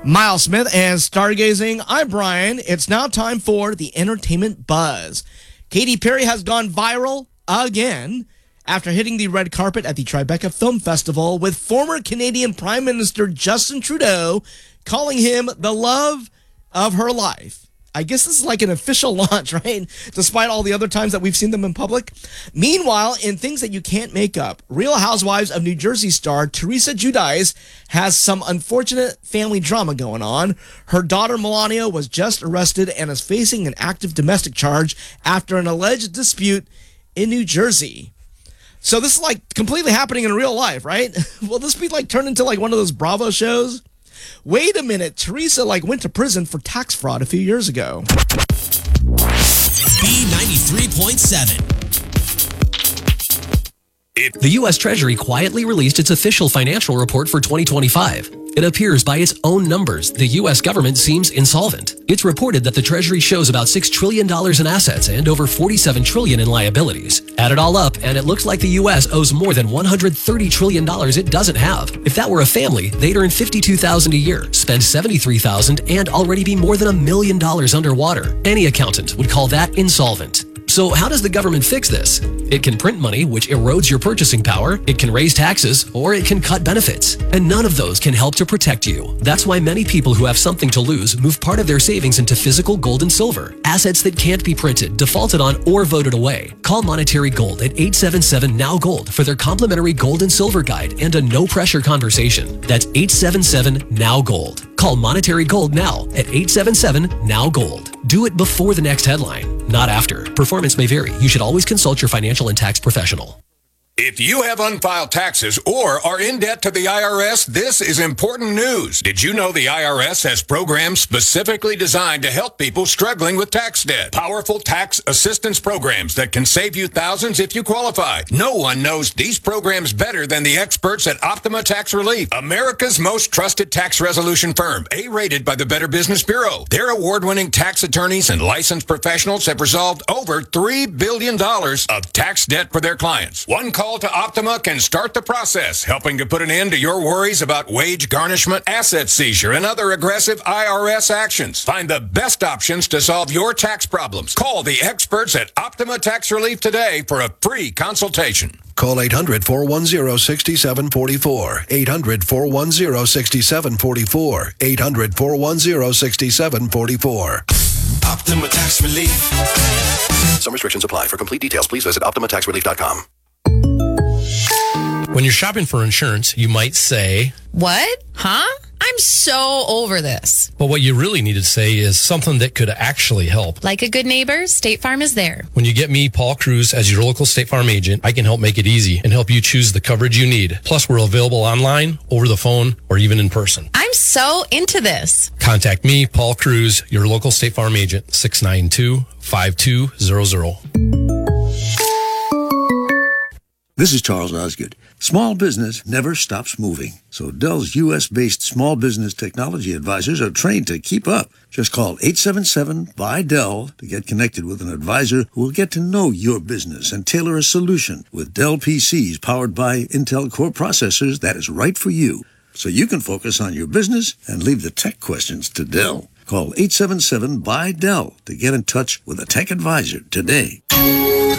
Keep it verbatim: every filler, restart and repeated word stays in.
Miles Smith and Stargazing. I'm Brian. It's now time for the entertainment buzz. Katy Perry has gone viral again after hitting the red carpet at the Tribeca Film Festival with former Canadian Prime Minister Justin Trudeau calling him the love of her life. I guess this is like an official launch, right? Despite all the other times that we've seen them in public. Meanwhile, in things that you can't make up, Real Housewives of New Jersey star Teresa Giudice has some unfortunate family drama going on. Her daughter Melania was just arrested and is facing an active domestic charge after an alleged dispute in New Jersey. So this is like completely happening in real life, right? Will this be like turned into like one of those Bravo shows? Wait a minute, Teresa like went to prison for tax fraud a few years ago. B ninety-three point seven. The U S Treasury quietly released its official financial report for twenty twenty-five. It appears by its own numbers, the U S government seems insolvent. It's reported that the Treasury shows about six trillion dollars in assets and over forty-seven trillion dollars in liabilities. Add it all up, and it looks like the U S owes more than one hundred thirty trillion dollars it doesn't have. If that were a family, they'd earn fifty-two thousand dollars a year, spend seventy-three thousand dollars, and already be more than a million dollars underwater. Any accountant would call that insolvent. So how does the government fix this? It can print money, which erodes your purchasing power, it can raise taxes, or it can cut benefits. And none of those can help to protect you. That's why many people who have something to lose move part of their savings into physical gold and silver, assets that can't be printed, defaulted on, or voted away. Call Monetary Gold at eight seven seven N O W Gold for their complimentary gold and silver guide and a no-pressure conversation. That's eight seven seven N O W Gold. Call Monetary Gold now at eight seven seven N O W Gold. Do it before the next headline, not after. Performance may vary. You should always consult your financial and tax professional. If you have unfiled taxes or are in debt to the I R S, this is important news. Did you know the I R S has programs specifically designed to help people struggling with tax debt? Powerful tax assistance programs that can save you thousands if you qualify. No one knows these programs better than the experts at Optima Tax Relief, America's most trusted tax resolution firm, A-rated by the Better Business Bureau. Their award-winning tax attorneys and licensed professionals have resolved over three billion dollars of tax debt for their clients. One call to Optima can start the process, helping to put an end to your worries about wage garnishment, asset seizure, and other aggressive I R S actions. Find the best options to solve your tax problems. Call the experts at Optima Tax Relief today for a free consultation. Call eight hundred, four one zero, six seven four four. eight hundred, four one zero, six seven four four. eight hundred, four one zero, six seven four four. Optima Tax Relief. Some restrictions apply. For complete details, please visit optima tax relief dot com. When you're shopping for insurance, you might say, "What? Huh? I'm so over this." But what you really need to say is something that could actually help. Like a good neighbor, State Farm is there. When you get me, Paul Cruz, as your local State Farm agent, I can help make it easy and help you choose the coverage you need. Plus, we're available online, over the phone, or even in person. I'm so into this. Contact me, Paul Cruz, your local State Farm agent, six nine two, five two zero zero. This is Charles Osgood. Small business never stops moving, so Dell's U S-based small business technology advisors are trained to keep up. Just call eight seven seven, B Y, D E L L to get connected with an advisor who will get to know your business and tailor a solution with Dell P Cs powered by Intel Core processors that is right for you, so you can focus on your business and leave the tech questions to Dell. Call eight seven seven, B Y, D E L L to get in touch with a tech advisor today.